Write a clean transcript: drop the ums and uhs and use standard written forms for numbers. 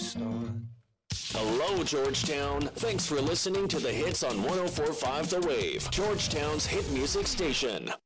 start. Hello, Georgetown. Thanks for listening to the hits on 104.5 The Wave, Georgetown's hit music station.